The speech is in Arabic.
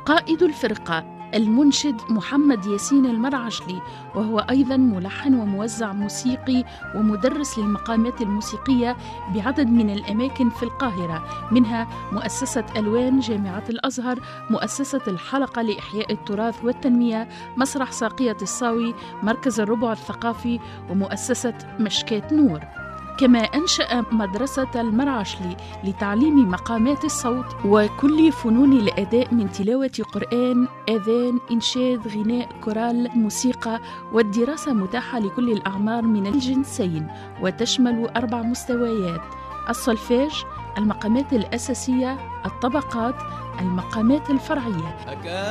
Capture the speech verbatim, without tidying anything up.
قائد الفرقة المنشد محمد ياسين المرعشلي، وهو أيضاً ملحن وموزع موسيقي ومدرس للمقامات الموسيقية بعدد من الأماكن في القاهرة، منها مؤسسة ألوان جامعة الأزهر، مؤسسة الحلقة لإحياء التراث والتنمية، مسرح ساقية الصاوي، مركز الربع الثقافي، ومؤسسة مشكاة نور. كما أنشأ مدرسة المرعشلي لتعليم مقامات الصوت وكل فنون الأداء من تلاوة قرآن، أذان، إنشاد، غناء، كورال، موسيقى، والدراسة متاحة لكل الأعمار من الجنسين، وتشمل أربع مستويات: الصلفاج، المقامات الأساسية، الطبقات، المقامات الفرعية.